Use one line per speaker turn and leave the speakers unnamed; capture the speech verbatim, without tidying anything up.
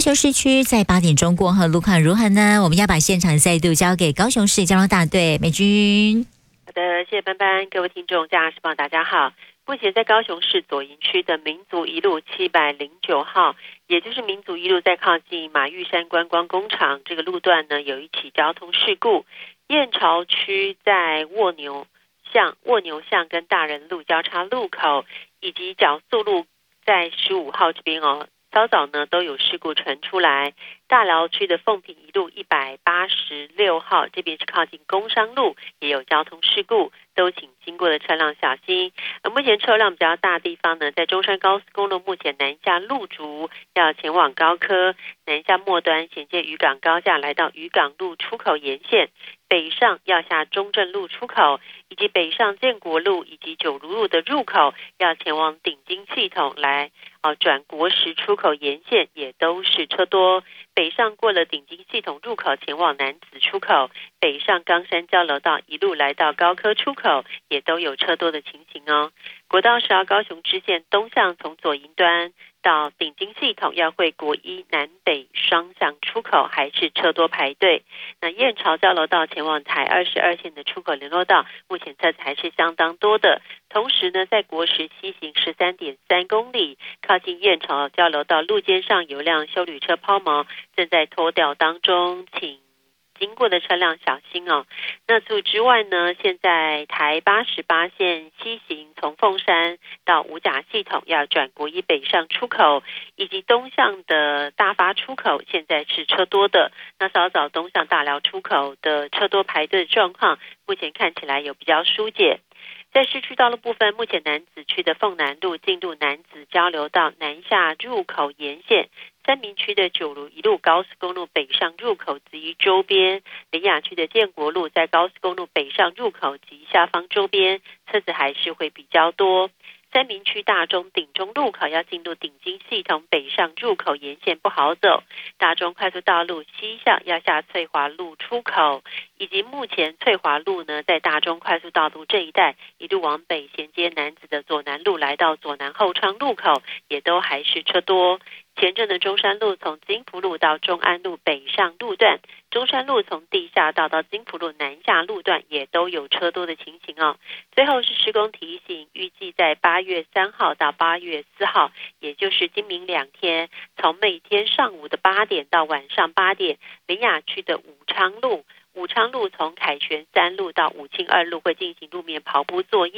雄市区在八点钟过后路况如何呢？我们要把现场再度交给高雄市交通大队美君。
好的，谢谢班班，各位听众驾驶朋友大家好。目前在高雄市左营区的民族一路七百零九号，也就是民族一路在靠近马玉山观光工厂这个路段呢，有一起交通事故。燕巢区在蜗牛巷、蜗牛巷跟大人路交叉路口，以及角速路在十五号这边哦，稍早呢都有事故传出来。大寮区的凤屏一路一百八十六号这边是靠近工商路，也有交通事故，都请经过的车辆小心。而目前车辆比较大的地方呢，在中山高速公路目前南下路竹要前往高科，南下末端衔接渔港高架来到渔港路出口沿线，北上要下中正路出口，以及北上建国路以及九如路的入口要前往顶金系统来哦转国十出口沿线，也都是车多。北上过了顶金系统入口前往南子出口，北上冈山交流道一路来到高科出口，也都有车多的情形哦。国道十号高雄支线东向从左营端到顶金系统要会国一南北双向出口还是车多排队。那燕巢交流道前往台二十二线的出口联络道，目前车子还是相当多的。同时呢，在国十西行 十三点三公里，靠近燕巢交流道路肩上有辆休旅车抛锚，正在拖吊当中，请经过的车辆小心哦。那除此之外呢，现在台八十八线西行从凤山到五甲系统要转国一北上出口，以及东向的大发出口现在是车多的。那稍早东向大寮出口的车多排队的状况，目前看起来有比较疏解。在市区道路部分，目前楠梓区的凤南路进入楠梓交流道南下入口沿线，三民区的九如一路高速公路北上入口及周边，林雅区的建国路在高速公路北上入口及下方周边，车子还是会比较多。三民区大中顶中路口要进入顶金系统北上入口沿线不好走，大中快速道路西向要下翠华路出口，以及目前翠华路呢在大中快速道路这一带一路往北衔接楠梓的左南路来到左南后昌路口，也都还是车多。前镇的中山路从金福路到中安路北上路段，中山路从地下道到金福路南下路段也都有车多的情形哦。最后是施工提醒，预计在八月三号到八月四号，也就是今明两天，从每天上午的八点到晚上八点，林雅区的武昌路武昌路从凯旋三路到武庆二路会进行路面刨铺作业。